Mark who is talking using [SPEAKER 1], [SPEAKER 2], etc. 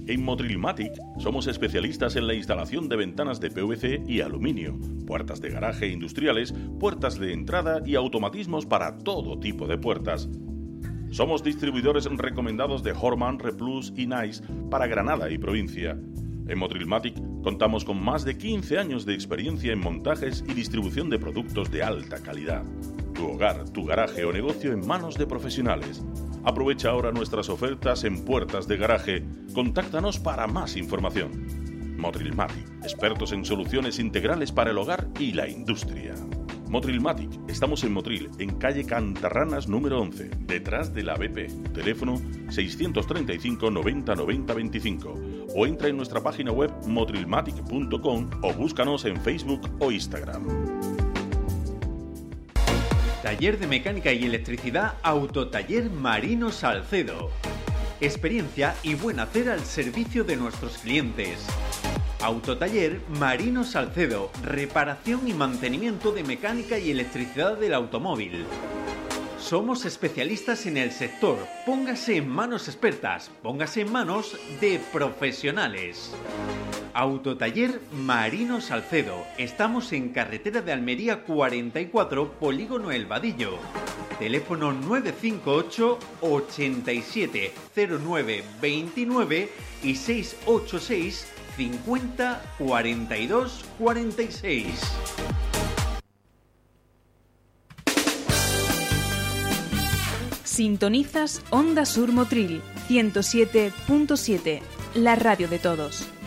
[SPEAKER 1] En Motrilmatic somos especialistas en la instalación de ventanas de PVC y aluminio, puertas de garaje industriales, puertas de entrada y automatismos para todo tipo de puertas. Somos distribuidores recomendados de Horman, Replus y Nice para Granada y provincia. En Motrilmatic contamos con más de 15 años de experiencia en montajes y distribución de productos de alta calidad. Tu hogar, tu garaje o negocio en manos de profesionales. Aprovecha ahora nuestras ofertas en puertas de garaje. Contáctanos para más información. Motrilmatic, expertos en soluciones integrales para el hogar y la industria. Motrilmatic, estamos en Motril, en calle Cantarranas número 11, detrás de la BP. Teléfono 635 90 90 25 o entra en nuestra página web motrilmatic.com o búscanos en Facebook o Instagram.
[SPEAKER 2] Taller de Mecánica y Electricidad Autotaller Marino Salcedo. Experiencia y buen hacer al servicio de nuestros clientes. Autotaller Marino Salcedo. Reparación y mantenimiento de mecánica y electricidad del automóvil. Somos especialistas en el sector. Póngase en manos expertas. Póngase en manos de profesionales. Autotaller Marino Salcedo. Estamos en carretera de Almería 44, Polígono El Vadillo. Teléfono 958 87 09 29 y 686 50 42 46.
[SPEAKER 3] Sintonizas Onda Sur Motril 107.7, la radio de todos.